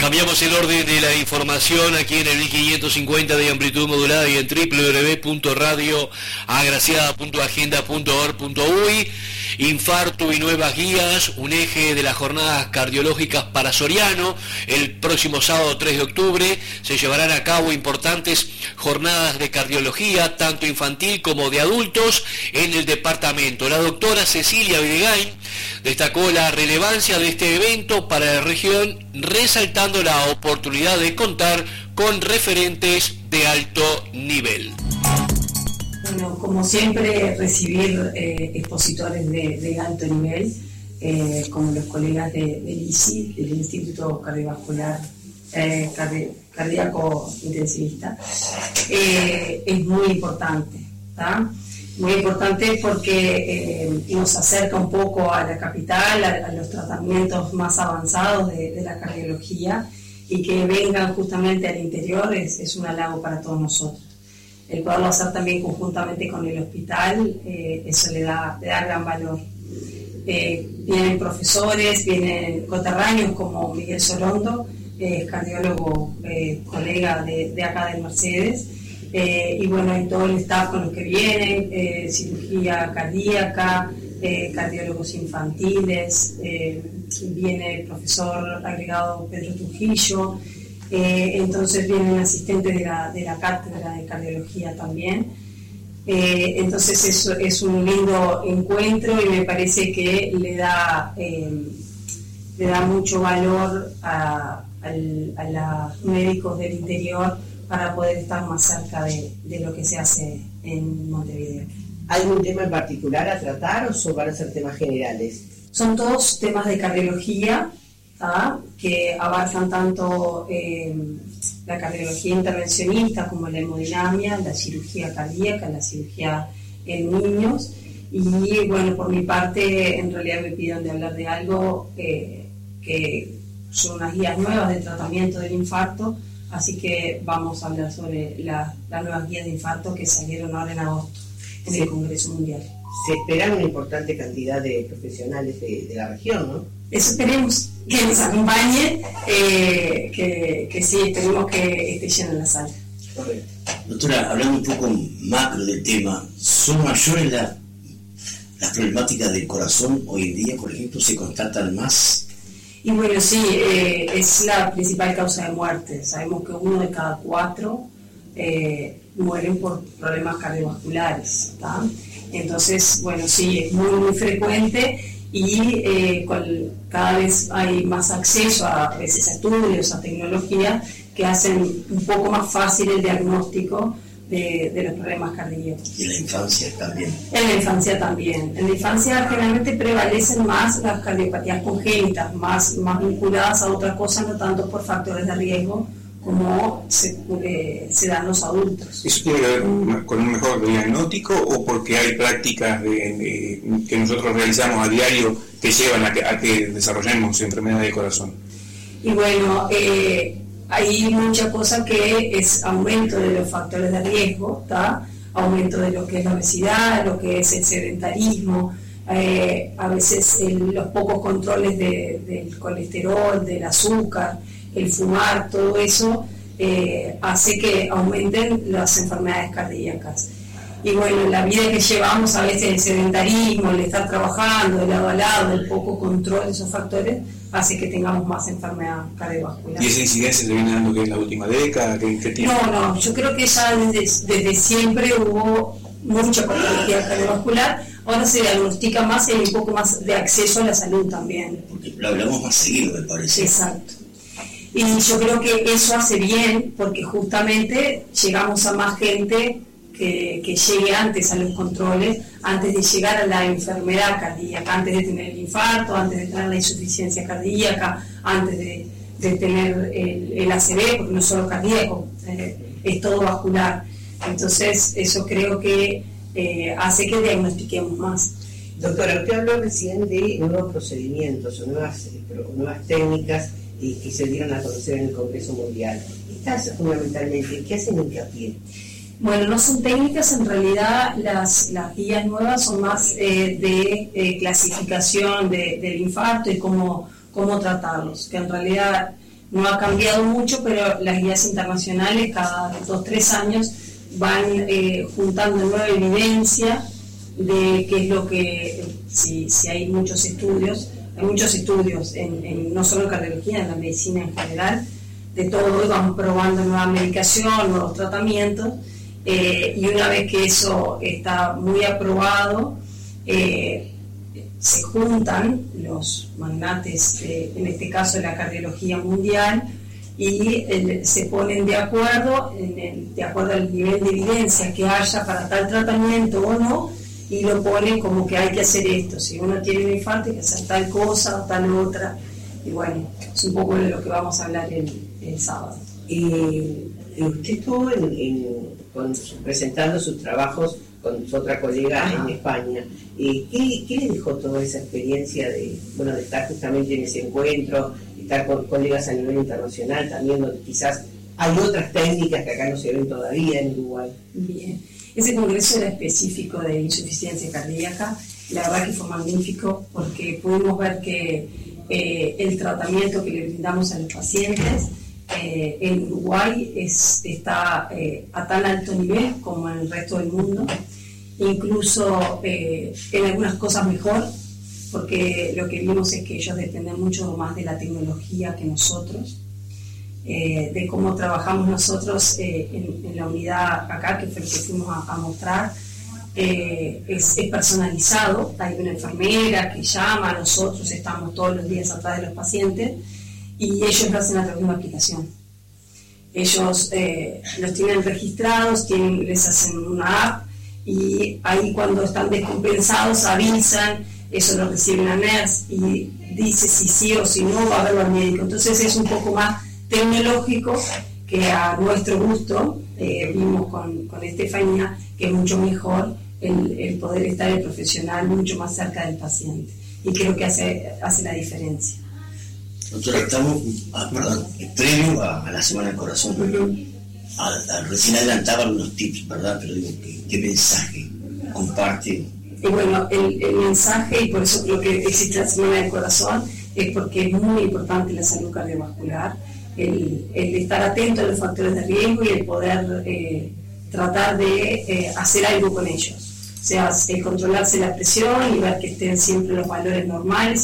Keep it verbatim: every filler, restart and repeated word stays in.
Cambiamos el orden de la información aquí en el mil quinientos cincuenta de amplitud modulada y en doble u doble u doble u punto radio agraciada punto agenda punto org punto uy. Infarto y nuevas guías, un eje de las jornadas cardiológicas para Soriano. El próximo sábado tres de octubre se llevarán a cabo importantes jornadas de cardiología, tanto infantil como de adultos, en el departamento. La doctora Cecilia Videgain destacó la relevancia de este evento para la región, resaltando la oportunidad de contar con referentes de alto nivel. Bueno, como siempre, recibir eh, expositores de, de alto nivel, eh, como los colegas de, del I C I, del Instituto Cardiovascular eh, Cardi- Cardíaco Intensivista, eh, es muy importante, ¿tá? Muy importante porque eh, nos acerca un poco a la capital, a, a los tratamientos más avanzados de, de la cardiología, y que vengan justamente al interior es, es un halago para todos nosotros. El poderlo hacer también conjuntamente con el hospital, eh, eso le da, le da gran valor. Eh, vienen profesores, vienen coterráneos como Miguel Sorondo, eh, cardiólogo, eh, colega de, de acá del Mercedes, eh, y bueno, y todo el staff con los que vienen, eh, cirugía cardíaca, eh, cardiólogos infantiles, eh, viene el profesor agregado Pedro Trujillo. Eh, entonces vienen asistentes de la, de la cátedra de cardiología también. Eh, entonces eso es un lindo encuentro y me parece que le da, eh, le da mucho valor a, a, a los médicos del interior para poder estar más cerca de, de lo que se hace en Montevideo. ¿Hay algún tema en particular a tratar o son, van a ser temas generales? Son todos temas de cardiología, ¿ah? Que abarcan tanto eh, la cardiología intervencionista como la hemodinamia, la cirugía cardíaca, la cirugía en niños. Y bueno, por mi parte, en realidad me piden de hablar de algo eh, que son unas guías nuevas de tratamiento del infarto, así que vamos a hablar sobre la, las nuevas guías de infarto que salieron ahora en agosto en sí. el Congreso Mundial. Se espera una importante cantidad de profesionales de, de la región, ¿no? Eso esperemos, que nos acompañe, eh, que, que sí, esperemos que esté llena la sala. Correcto. Doctora, hablando un poco macro del tema, ¿son mayores la, las problemáticas del corazón hoy en día, por ejemplo, se constatan más? Y bueno, sí, eh, es la principal causa de muerte. Sabemos que uno de cada cuatro eh, mueren por problemas cardiovasculares, ¿tá? Entonces, bueno, sí, es muy, muy frecuente. Y eh, con, cada vez hay más acceso a, a veces a estudios, a tecnología que hacen un poco más fácil el diagnóstico de, de los problemas cardíacos. Y en la infancia también. En la infancia también. En la infancia generalmente prevalecen más las cardiopatías congénitas, más, más vinculadas a otras cosas, no tanto por factores de riesgo como se, eh, se dan los adultos. ¿Eso tiene que ver con un mejor diagnóstico o porque hay prácticas de, de, que nosotros realizamos a diario que llevan a que, a que desarrollemos enfermedades del corazón? Y bueno, eh, hay mucha cosa que es aumento de los factores de riesgo, ¿tá? Aumento de lo que es la obesidad, lo que es el sedentarismo, eh, a veces el, los pocos controles de, del colesterol, del azúcar, el fumar, todo eso eh, hace que aumenten las enfermedades cardíacas. Y bueno, la vida que llevamos, a veces el sedentarismo, el estar trabajando de lado a lado, el poco control de esos factores, hace que tengamos más enfermedad cardiovascular. ¿Y esa incidencia se viene dando que en la última década? ¿Qué, qué tiempo? No, no, yo creo que ya desde, desde siempre hubo mucha patología cardiovascular. Ahora se diagnostica más y hay un poco más de acceso a la salud también. Porque lo hablamos más seguido, me parece. Exacto. Y yo creo que eso hace bien porque justamente llegamos a más gente que, que llegue antes a los controles, antes de llegar a la enfermedad cardíaca, antes de tener el infarto, antes de tener la insuficiencia cardíaca, antes de, de tener el, el A C V, porque no es solo cardíaco, eh, es todo vascular. Entonces eso creo que eh, hace que diagnostiquemos más. Doctora, usted habló recién de nuevos procedimientos o nuevas, nuevas técnicas y que se dieron a conocer en el Congreso Mundial. Estas fundamentalmente, ¿qué hacen hincapié? Bueno, no son técnicas, en realidad las, las guías nuevas son más eh, de eh, clasificación de, del infarto y cómo, cómo tratarlos, que en realidad no ha cambiado mucho, pero las guías internacionales cada dos, tres años van eh, juntando nueva evidencia de qué es lo que, si, si hay muchos estudios, hay muchos estudios, en, en, no solo en cardiología, en la medicina en general, de todo, vamos probando nueva medicación, nuevos tratamientos, eh, y una vez que eso está muy aprobado, eh, se juntan los magnates, eh, en este caso de la cardiología mundial, y el, se ponen de acuerdo, en el, de acuerdo al nivel de evidencia que haya para tal tratamiento o no, y lo ponen como que hay que hacer esto. Si uno tiene un infarto, hay que hacer tal cosa o tal otra. Y bueno, es un poco de lo que vamos a hablar el, el sábado. Eh, usted estuvo en, en, con, presentando sus trabajos con su otra colega Ajá. en España. Eh, ¿qué, ¿Qué le dejó toda esa experiencia de, bueno, de estar justamente en ese encuentro, estar con colegas a nivel internacional también, donde quizás hay otras técnicas que acá no se ven todavía en Uruguay? Bien, ese congreso era específico de insuficiencia cardíaca. La verdad que fue magnífico porque pudimos ver que eh, el tratamiento que le brindamos a los pacientes eh, en Uruguay es, está eh, a tan alto nivel como en el resto del mundo, incluso eh, en algunas cosas mejor, porque lo que vimos es que ellos dependen mucho más de la tecnología que nosotros, eh, de cómo trabajamos nosotros eh, en, en la unidad acá, que fue el que fuimos a, a mostrar. Eh, es, es personalizado, hay una enfermera que llama, nosotros estamos todos los días atrás de los pacientes y ellos lo hacen a través de una aplicación. Ellos eh, los tienen registrados, tienen, les hacen una app y ahí cuando están descompensados avisan, eso lo recibe una nurse y dice si sí o si no va a verlo al médico. Entonces es un poco más tecnológico que a nuestro gusto, eh, vimos con, con Estefanía, que es mucho mejor el, el poder estar el profesional mucho más cerca del paciente. Y creo que hace, hace la diferencia. Doctora, estamos ah, perdón, previo a, a la Semana del Corazón. Uh-huh. a, a, recién adelantaba algunos tips, ¿verdad? Pero digo, ¿qué, qué mensaje comparte? Y bueno, el, el mensaje, y por eso creo que existe la Semana del Corazón, es porque es muy importante la salud cardiovascular, el, el estar atento a los factores de riesgo y el poder eh, tratar de eh, hacer algo con ellos. O sea, el controlarse la presión y ver que estén siempre los valores normales